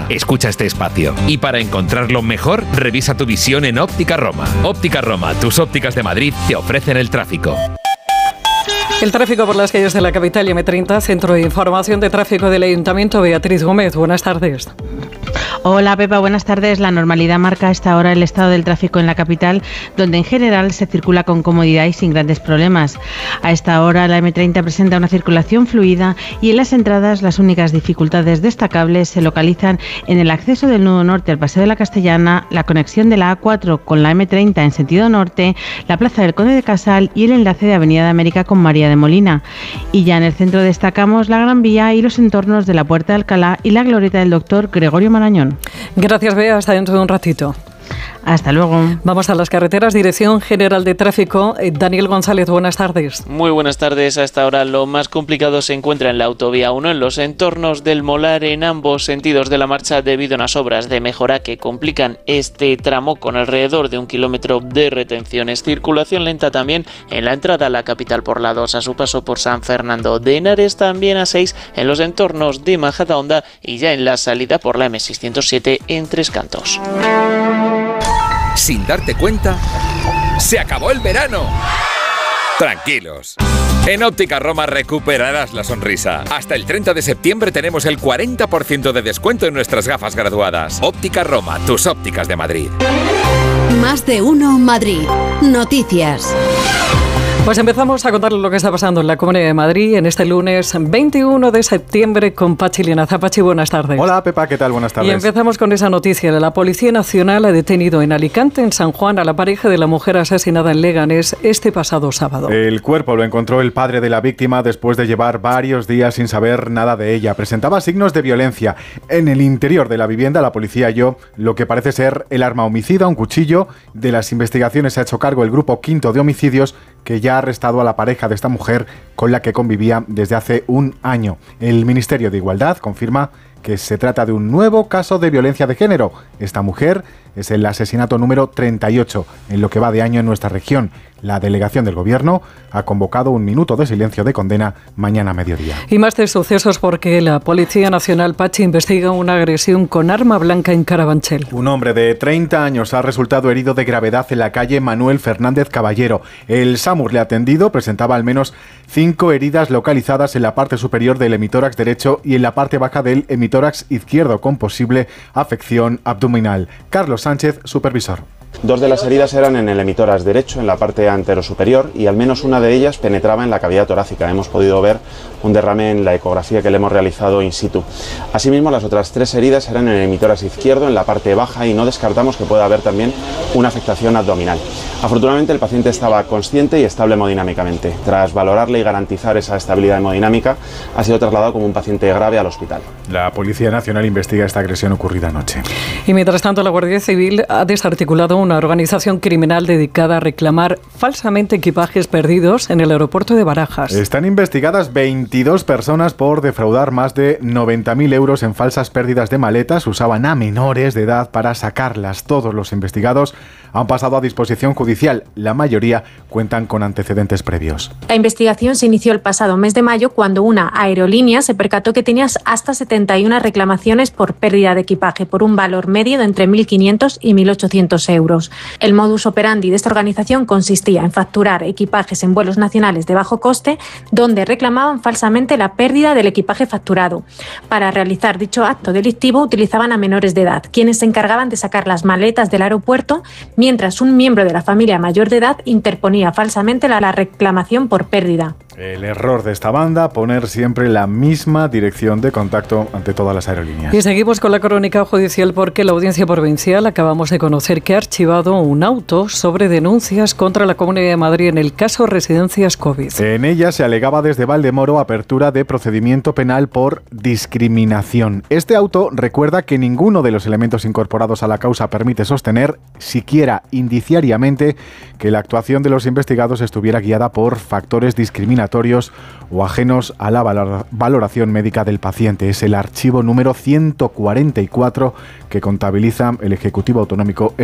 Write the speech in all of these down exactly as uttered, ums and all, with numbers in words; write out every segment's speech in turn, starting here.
escucha este espacio. Y para encontrarlo mejor, revisa tu visión en Óptica Roma. Óptica Roma, tus ópticas de Madrid te ofrecen el tráfico. El tráfico por las calles de la capital y eme treinta, Centro de Información de Tráfico del Ayuntamiento. Beatriz Gómez, buenas tardes. Hola Pepa, buenas tardes. La normalidad marca a esta hora el estado del tráfico en la capital, donde en general se circula con comodidad y sin grandes problemas. A esta hora la eme treinta presenta una circulación fluida y en las entradas las únicas dificultades destacables se localizan en el acceso del nudo norte al Paseo de la Castellana, la conexión de la a cuatro con la eme treinta en sentido norte, la Plaza del Conde de Casal y el enlace de Avenida de América con María de Molina. Y ya en el centro destacamos la Gran Vía y los entornos de la Puerta de Alcalá y la glorieta del Doctor Gregorio Marañón. Gracias, Bea. Hasta dentro de un ratito. Hasta luego. Vamos a las carreteras. Dirección General de Tráfico. Daniel González, buenas tardes. Muy buenas tardes. Hasta ahora lo más complicado se encuentra en la autovía uno, en los entornos del Molar, en ambos sentidos de la marcha, debido a unas obras de mejora que complican este tramo con alrededor de un kilómetro de retenciones. Circulación lenta también en la entrada a la capital por la dos, a su paso por San Fernando de Henares, también a seis en los entornos de Majadahonda y ya en la salida por la eme seiscientos siete en Tres Cantos. Sin darte cuenta, ¡se acabó el verano! Tranquilos. En Óptica Roma recuperarás la sonrisa. Hasta el treinta de septiembre tenemos el cuarenta por ciento de descuento en nuestras gafas graduadas. Óptica Roma, tus ópticas de Madrid. Más de uno Madrid. Noticias. Pues empezamos a contarles lo que está pasando en la Comunidad de Madrid en este lunes veintiuno de septiembre con Pachi Linaza. Pachi, buenas tardes. Hola, Pepa, ¿qué tal? Buenas tardes. Y empezamos con esa noticia. La Policía Nacional ha detenido en Alicante, en San Juan, a la pareja de la mujer asesinada en Leganés este pasado sábado. El cuerpo lo encontró el padre de la víctima después de llevar varios días sin saber nada de ella. Presentaba signos de violencia. En el interior de la vivienda, la policía halló lo que parece ser el arma homicida, un cuchillo. De las investigaciones se ha hecho cargo el grupo quinto de homicidios, que ya ha arrestado a la pareja de esta mujer con la que convivía desde hace un año. El Ministerio de Igualdad confirma que se trata de un nuevo caso de violencia de género. Esta mujer es el asesinato número treinta y ocho en lo que va de año en nuestra región. La delegación del Gobierno ha convocado un minuto de silencio de condena mañana a mediodía. Y más de sucesos porque la Policía Nacional, Pachi, investiga una agresión con arma blanca en Carabanchel. Un hombre de treinta años ha resultado herido de gravedad en la calle Manuel Fernández Caballero. El SAMUR le ha atendido, presentaba al menos cinco heridas localizadas en la parte superior del hemitórax derecho y en la parte baja del hemitórax izquierdo, con posible afección abdominal. Carlos Sánchez, supervisor. Dos de las heridas eran en el hemitórax derecho, en la parte anterosuperior, y al menos una de ellas penetraba en la cavidad torácica. Hemos podido ver un derrame en la ecografía que le hemos realizado in situ. Asimismo, las otras tres heridas eran en el hemitórax izquierdo, en la parte baja, y no descartamos que pueda haber también una afectación abdominal. Afortunadamente, el paciente estaba consciente y estable hemodinámicamente. Tras valorarle y garantizar esa estabilidad hemodinámica, ha sido trasladado como un paciente grave al hospital. La Policía Nacional investiga esta agresión ocurrida anoche. Y mientras tanto, la Guardia Civil ha desarticulado una organización criminal dedicada a reclamar falsamente equipajes perdidos en el aeropuerto de Barajas. Están investigadas veintidós personas por defraudar más de noventa mil euros en falsas pérdidas de maletas. Usaban a menores de edad para sacarlas. Todos los investigados han pasado a disposición judicial. La mayoría cuentan con antecedentes previos. La investigación se inició el pasado mes de mayo cuando una aerolínea se percató que tenía hasta setenta y una reclamaciones por pérdida de equipaje por un valor medio de entre mil quinientos y mil ochocientos euros. El modus operandi de esta organización consistía en facturar equipajes en vuelos nacionales de bajo coste, donde reclamaban falsamente la pérdida del equipaje facturado. Para realizar dicho acto delictivo utilizaban a menores de edad, quienes se encargaban de sacar las maletas del aeropuerto, mientras un miembro de la familia mayor de edad interponía falsamente la, la reclamación por pérdida. El error de esta banda, poner siempre la misma dirección de contacto ante todas las aerolíneas. Y seguimos con la crónica judicial porque la Audiencia Provincial acabamos de conocer que ha archivado un auto sobre denuncias contra la Comunidad de Madrid en el caso Residencias COVID. En ella se alegaba desde Valdemoro apertura de procedimiento penal por discriminación. Este auto recuerda que ninguno de los elementos incorporados a la causa permite sostener, siquiera indiciariamente, que la actuación de los investigados estuviera guiada por factores discriminatorios o ajenos a la valoración médica del paciente. Es el archivo número ciento cuarenta y cuatro que contabiliza el Ejecutivo Autonómico estos años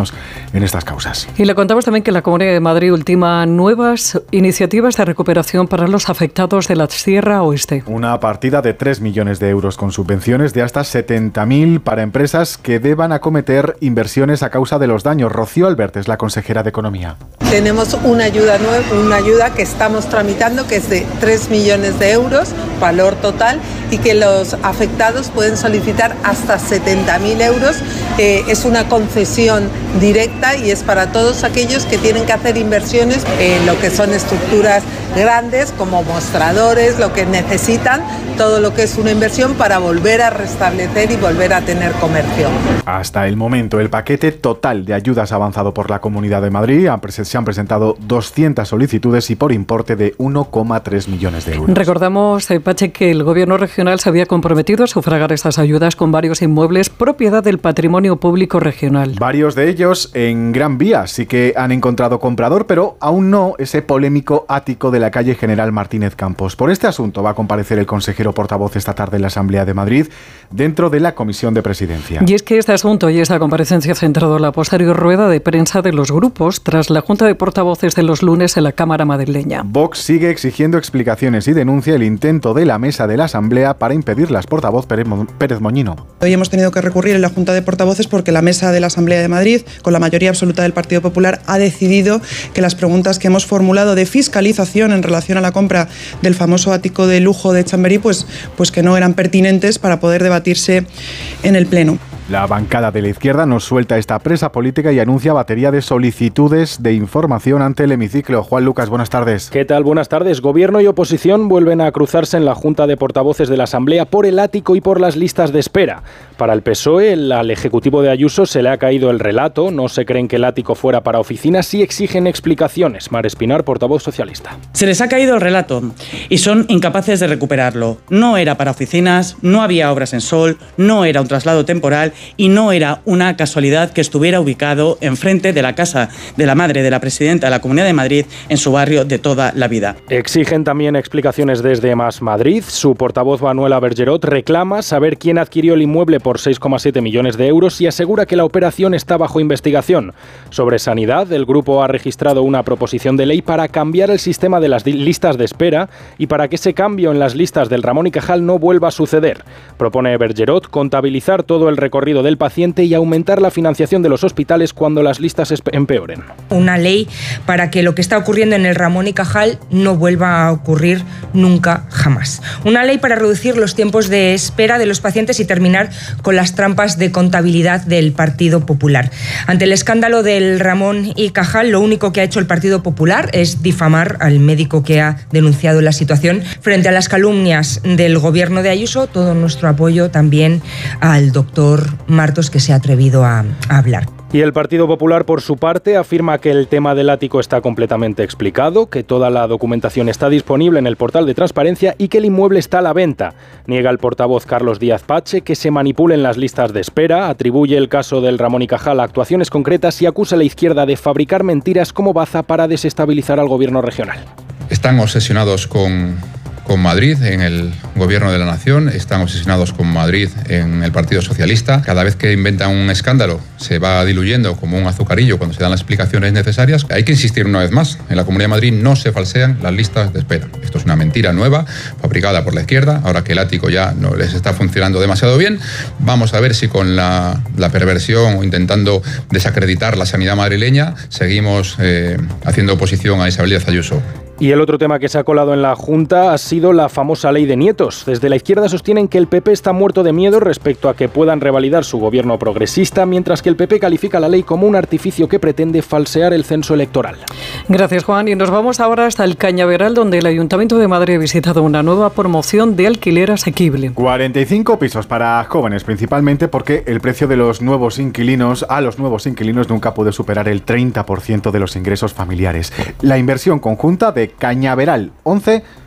empeños en estas causas. Y le contamos también que la Comunidad de Madrid ultima nuevas iniciativas de recuperación para los afectados de la Sierra Oeste. Una partida de tres millones de euros con subvenciones de hasta setenta mil para empresas que deban acometer inversiones a causa de los daños. Rocío Albert es la consejera de Economía. Tenemos una ayuda nueva, una ayuda que estamos tramitando que es de tres millones de euros, valor total, y que los afectados pueden solicitar hasta setenta mil euros. Eh, es una concesión directa y es para todos aquellos que tienen que hacer inversiones en lo que son estructuras grandes como mostradores, lo que necesitan, todo lo que es una inversión para volver a restablecer y volver a tener comercio. Hasta el momento, el paquete total de ayudas avanzado por la Comunidad de Madrid. Se han presentado doscientas solicitudes y por importe de uno coma tres millones de euros. Recordamos, eh, Pache, que el Gobierno regional se había comprometido a sufragar estas ayudas con varios inmuebles propiedad del patrimonio público regional. Varios de ellos en Gran Vía sí que han encontrado comprador, pero aún no ese polémico ático de la calle General Martínez Campos. Por este asunto va a comparecer el consejero portavoz esta tarde en la Asamblea de Madrid dentro de la Comisión de Presidencia. Y es que este asunto y esta comparecencia ha centrado la posterior rueda de prensa de los grupos tras la Junta de Portavoces de los lunes en la Cámara madrileña. Vox sigue exigiendo explicaciones y denuncia el intento de la mesa de la Asamblea para impedirlas. Portavoz Pérez Moñino. Hoy hemos tenido que recurrir en la Junta de Portavoces porque la mesa de la Asamblea de Madrid, con la mayoría absoluta del Partido Popular, ha decidido que las preguntas que hemos formulado de fiscalización en relación a la compra del famoso ático de lujo de Chamberí, pues, pues que no eran pertinentes para poder debatirse en el Pleno. La bancada de la izquierda nos suelta esta presa política y anuncia batería de solicitudes de información ante el hemiciclo. Juan Lucas, buenas tardes. ¿Qué tal? Buenas tardes. Gobierno y oposición vuelven a cruzarse en la Junta de Portavoces de la Asamblea por el ático y por las listas de espera. Para el P S O E, el, al Ejecutivo de Ayuso se le ha caído el relato. No se creen que el ático fuera para oficinas y exigen explicaciones. Mar Espinar, portavoz socialista. Se les ha caído el relato y son incapaces de recuperarlo. No era para oficinas, no había obras en sol, no era un traslado temporal y no era una casualidad que estuviera ubicado enfrente de la casa de la madre de la presidenta de la Comunidad de Madrid en su barrio de toda la vida. Exigen también explicaciones desde Más Madrid. Su portavoz Manuela Bergerot reclama saber quién adquirió el inmueble por seis coma siete millones de euros y asegura que la operación está bajo investigación. Sobre sanidad, el grupo ha registrado una proposición de ley para cambiar el sistema de las listas de espera y para que ese cambio en las listas del Ramón y Cajal no vuelva a suceder. Propone Bergerot contabilizar todo el recorrido del paciente y aumentar la financiación de los hospitales cuando las listas empeoren. Una ley para que lo que está ocurriendo en el Ramón y Cajal no vuelva a ocurrir nunca jamás. Una ley para reducir los tiempos de espera de los pacientes y terminar con las trampas de contabilidad del Partido Popular. Ante el escándalo del Ramón y Cajal, lo único que ha hecho el Partido Popular es difamar al médico que ha denunciado la situación. Frente a las calumnias del gobierno de Ayuso, todo nuestro apoyo también al doctor Martos, que se ha atrevido a, a hablar. Y el Partido Popular, por su parte, afirma que el tema del ático está completamente explicado, que toda la documentación está disponible en el portal de transparencia y que el inmueble está a la venta. Niega el portavoz Carlos Díaz Pache que se manipulen las listas de espera, atribuye el caso del Ramón y Cajal a actuaciones concretas y acusa a la izquierda de fabricar mentiras como baza para desestabilizar al gobierno regional. Están obsesionados con... con Madrid en el Gobierno de la Nación, están obsesionados con Madrid en el Partido Socialista. Cada vez que inventan un escándalo se va diluyendo como un azucarillo cuando se dan las explicaciones necesarias. Hay que insistir una vez más, en la Comunidad de Madrid no se falsean las listas de espera. Esto es una mentira nueva, fabricada por la izquierda. Ahora que el ático ya no les está funcionando demasiado bien, vamos a ver si con la, la perversión o intentando desacreditar la sanidad madrileña seguimos eh, haciendo oposición a Isabel Díaz Ayuso. Y el otro tema que se ha colado en la Junta ha sido la famosa ley de nietos. Desde la izquierda sostienen que el P P está muerto de miedo respecto a que puedan revalidar su gobierno progresista, mientras que el P P califica la ley como un artificio que pretende falsear el censo electoral. Gracias, Juan. Y nos vamos ahora hasta el Cañaveral, donde el Ayuntamiento de Madrid ha visitado una nueva promoción de alquiler asequible. cuarenta y cinco pisos para jóvenes, principalmente porque el precio de los nuevos inquilinos a los nuevos inquilinos nunca puede superar el treinta por ciento de los ingresos familiares. La inversión conjunta de Cañaveral once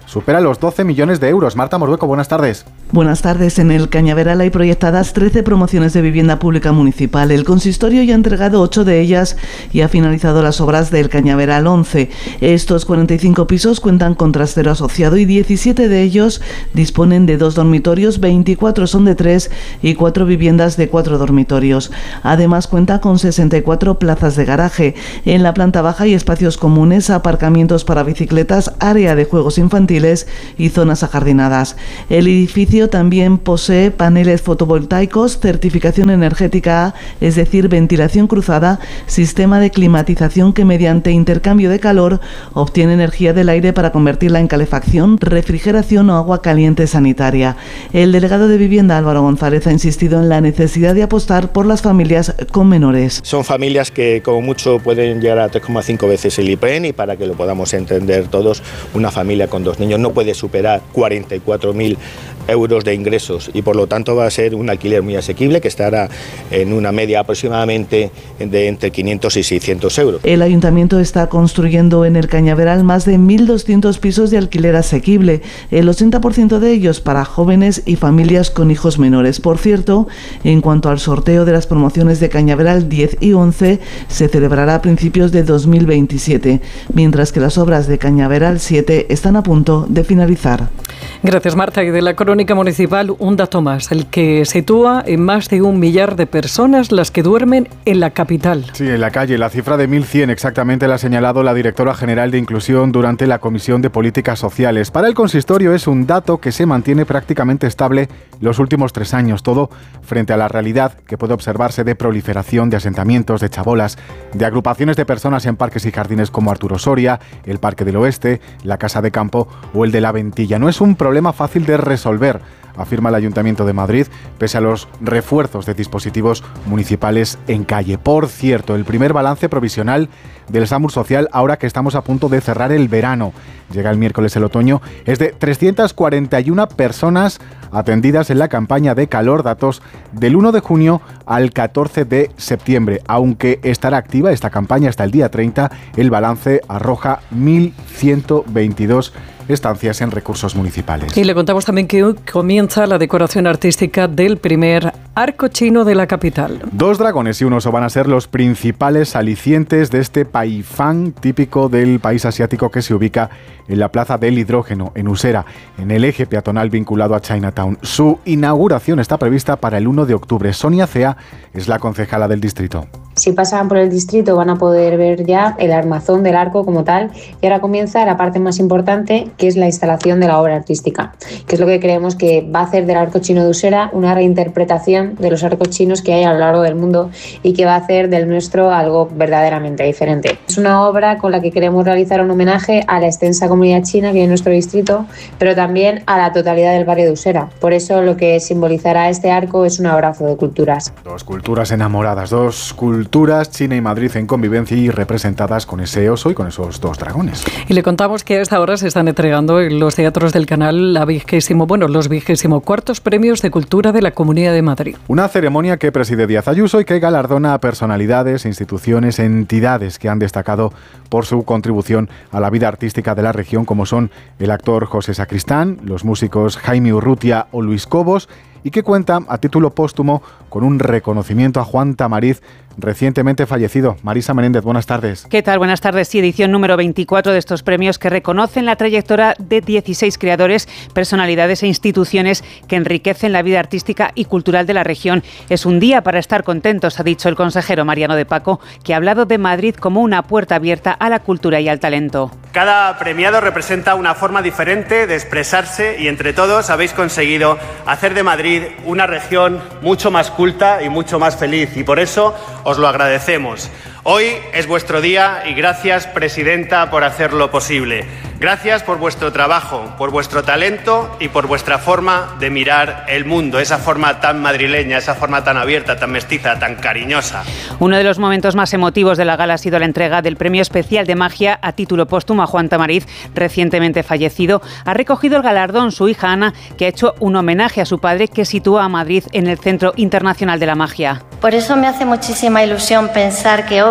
supera los doce millones de euros. Marta Morbeco, buenas tardes. Buenas tardes. En el Cañaveral hay proyectadas trece promociones de vivienda pública municipal. El consistorio ya ha entregado ocho de ellas y ha finalizado las obras del Cañaveral once. Estos cuarenta y cinco pisos cuentan con trastero asociado y diecisiete de ellos disponen de dos dormitorios, veinticuatro son de tres y cuatro viviendas de cuatro dormitorios. Además cuenta con sesenta y cuatro plazas de garaje. En la planta baja hay espacios comunes, aparcamientos para bicicletas, área de juegos infantiles y zonas ajardinadas. El edificio también posee paneles fotovoltaicos, certificación energética A, es decir, ventilación cruzada, sistema de climatización que mediante intercambio de calor obtiene energía del aire para convertirla en calefacción, refrigeración o agua caliente sanitaria. El delegado de Vivienda, Álvaro González, ha insistido en la necesidad de apostar por las familias con menores. Son familias que como mucho pueden llegar a tres coma cinco veces el I P E N, y para que lo podamos entender todos, una familia con dos niños no puede superar cuarenta y cuatro mil euros de ingresos y por lo tanto va a ser un alquiler muy asequible que estará en una media aproximadamente de entre quinientos y seiscientos euros. El ayuntamiento está construyendo en el Cañaveral más de mil doscientos pisos de alquiler asequible, el ochenta por ciento de ellos para jóvenes y familias con hijos menores. Por cierto, en cuanto al sorteo de las promociones de Cañaveral diez y once, se celebrará a principios de dos mil veintisiete, mientras que las obras de Cañaveral siete están a punto de finalizar. Gracias, Marta. Y de la crónica municipal, un dato más, el que sitúa en más de un millar de personas las que duermen en la capital. Sí, en la calle. La cifra de mil cien exactamente la ha señalado la directora general de Inclusión durante la Comisión de Políticas Sociales. Para el consistorio es un dato que se mantiene prácticamente estable los últimos tres años, todo frente a la realidad que puede observarse de proliferación de asentamientos, de chabolas, de agrupaciones de personas en parques y jardines como Arturo Soria, el Parque del Oeste, la Casa de Campo o el de la Ventilla. No es un problema fácil de resolver, afirma el Ayuntamiento de Madrid, pese a los refuerzos de dispositivos municipales en calle. Por cierto, el primer balance provisional del SAMUR Social, ahora que estamos a punto de cerrar el verano, llega el miércoles el otoño, es de trescientas cuarenta y una personas atendidas en la campaña de calor, datos del uno de junio al catorce de septiembre. Aunque estará activa esta campaña hasta el día treinta, el balance arroja mil ciento veintidós estancias en recursos municipales. Y le contamos también que hoy comienza la decoración artística del primer arco chino de la capital. Dos dragones y un oso van a ser los principales alicientes de este paifán típico del país asiático que se ubica en la Plaza del Hidrógeno, en Usera, en el eje peatonal vinculado a Chinatown. Su inauguración está prevista para el uno de octubre. Sonia Cea es la concejala del distrito. Si pasan por el distrito van a poder ver ya el armazón del arco como tal, y ahora comienza la parte más importante, que es la instalación de la obra artística, que es lo que creemos que va a hacer del arco chino de Usera una reinterpretación de los arcos chinos que hay a lo largo del mundo y que va a hacer del nuestro algo verdaderamente diferente. Es una obra con la que queremos realizar un homenaje a la extensa comunidad china que hay en nuestro distrito, pero también a la totalidad del barrio de Usera. Por eso lo que simbolizará este arco es un abrazo de culturas. Dos culturas enamoradas, dos culturas Culturas, China y Madrid en convivencia y representadas con ese oso y con esos dos dragones. Y le contamos que a esta hora se están entregando en los teatros del canal la vigésimo, bueno, los vigésimo cuartos premios de cultura de la Comunidad de Madrid. Una ceremonia que preside Díaz Ayuso y que galardona a personalidades, instituciones, entidades que han destacado por su contribución a la vida artística de la región, como son el actor José Sacristán, los músicos Jaime Urrutia o Luis Cobos, y que cuenta a título póstumo con un reconocimiento a Juan Tamariz, recientemente fallecido. Marisa Menéndez, buenas tardes. ¿Qué tal? Buenas tardes. Sí, edición número veinticuatro de estos premios que reconocen la trayectoria de dieciséis creadores, personalidades e instituciones que enriquecen la vida artística y cultural de la región. Es un día para estar contentos, ha dicho el consejero Mariano de Paco, que ha hablado de Madrid como una puerta abierta a la cultura y al talento. Cada premiado representa una forma diferente de expresarse y entre todos habéis conseguido hacer de Madrid una región mucho más culta y mucho más feliz, y por eso os lo agradecemos. Hoy es vuestro día y gracias, presidenta, por hacerlo posible. Gracias por vuestro trabajo, por vuestro talento y por vuestra forma de mirar el mundo, esa forma tan madrileña, esa forma tan abierta, tan mestiza, tan cariñosa. Uno de los momentos más emotivos de la gala ha sido la entrega del Premio Especial de Magia a título póstumo a Juan Tamariz, recientemente fallecido. Ha recogido el galardón su hija Ana, que ha hecho un homenaje a su padre, que sitúa a Madrid en el Centro Internacional de la Magia. Por eso me hace muchísima ilusión pensar que hoy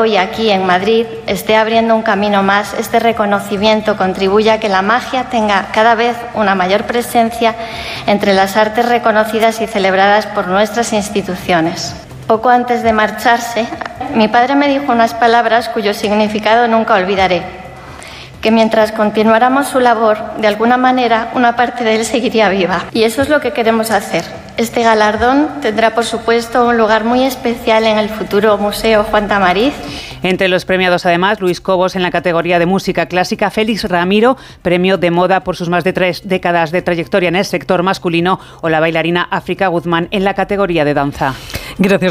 hoy aquí en Madrid esté abriendo un camino más, este reconocimiento contribuye a que la magia tenga cada vez una mayor presencia entre las artes reconocidas y celebradas por nuestras instituciones. Poco antes de marcharse, mi padre me dijo unas palabras cuyo significado nunca olvidaré: que mientras continuáramos su labor, de alguna manera, una parte de él seguiría viva. Y eso es lo que queremos hacer. Este galardón tendrá, por supuesto, un lugar muy especial en el futuro Museo Juan Tamariz. Entre los premiados, además, Luis Cobos en la categoría de música clásica, Félix Ramiro, premio de moda por sus más de tres décadas de trayectoria en el sector masculino, o la bailarina África Guzmán en la categoría de danza. Gracias.